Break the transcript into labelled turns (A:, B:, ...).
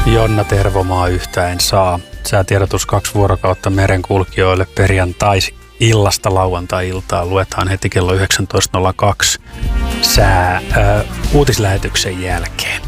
A: Jonna Tervomaa yhtä en saa. Säätiedotus 2 vuorokautta merenkulkijoille perjantai-illasta lauantai-iltaan. Luetaan heti kello 19.02 uutislähetyksen jälkeen.